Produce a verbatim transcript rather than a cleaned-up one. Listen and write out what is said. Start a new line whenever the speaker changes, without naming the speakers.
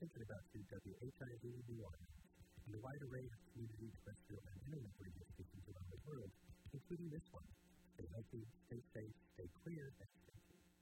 thinking about C W, H I V, New Orleans, and a wide array of community, terrestrial, and